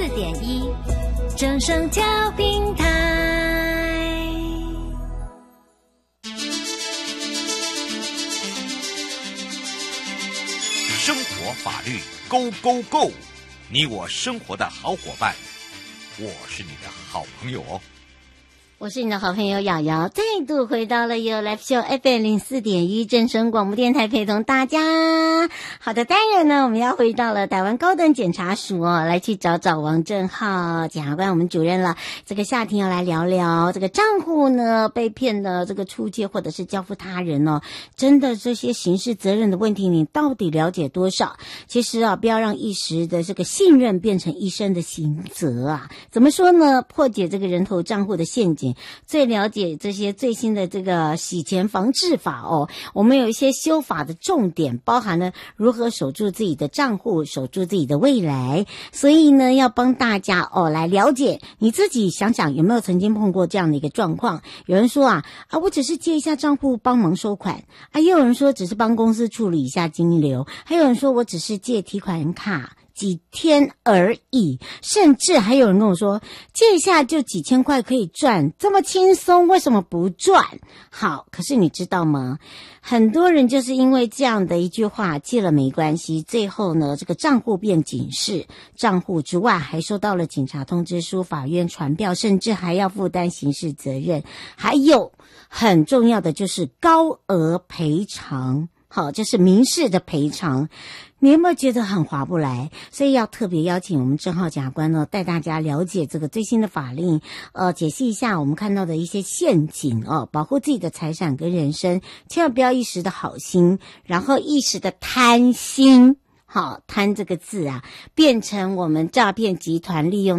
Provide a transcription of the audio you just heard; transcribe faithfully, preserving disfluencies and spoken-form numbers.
四点一正声调频台。 生活法律 Go Go Go， 你我生活的好伙伴，我是你的好朋友哦。 我是你的好朋友瑶瑶，再度回到了有 Live Show F M 零四点一正声广播电台，陪同大家。好的，当然呢，我们要回到了台湾高等检察署哦，来去找找王正浩检察官，我们主任了。这个夏天要来聊聊这个账户呢被骗的这个出借或者是交付他人哦，真的这些刑事责任的问题，你到底了解多少？其实啊，不要让一时的这个信任变成一生的刑责啊。怎么说呢？破解这个人头账户的陷阱。最了解这些最新的这个洗钱防治法哦，我们有一些修法的重点，包含了如何守住自己的账户，守住自己的未来。所以呢，要帮大家哦来了解，你自己想想有没有曾经碰过这样的一个状况？有人说啊啊，我只是借一下账户帮忙收款啊，也有人说只是帮公司处理一下金流，还有人说我只是借提款卡。几天而已，甚至还有人跟我说借一下就几千块可以赚，这么轻松为什么不赚？好，可是你知道吗？很多人就是因为这样的一句话，借了没关系，最后呢这个账户变警示，账户之外还收到了警察通知书、法院传票，甚至还要负担刑事责任。还有很重要的就是高额赔偿，好，就是民事的赔偿。你有没有觉得很划不来？所以要特别邀请我们正浩检察官呢，带大家了解这个最新的法令，呃，解析一下我们看到的一些陷阱哦，保护自己的财产跟人身，千万不要一时的好心，然后一时的贪心，好，贪这个字啊，变成我们诈骗集团利用